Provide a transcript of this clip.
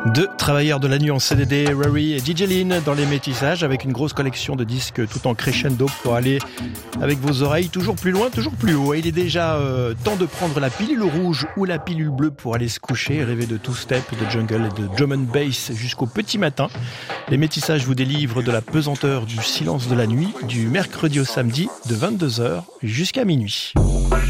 Deux travailleurs de la nuit en CDD, Rory et DJ Lynn dans les métissages avec une grosse collection de disques tout en crescendo pour aller avec vos oreilles toujours plus loin, toujours plus haut. Et il est déjà temps de prendre la pilule rouge ou la pilule bleue pour aller se coucher et rêver de two-step, de jungle et de drum and bass jusqu'au petit matin. Les métissages vous délivrent de la pesanteur du silence de la nuit du mercredi au samedi de 22h jusqu'à minuit.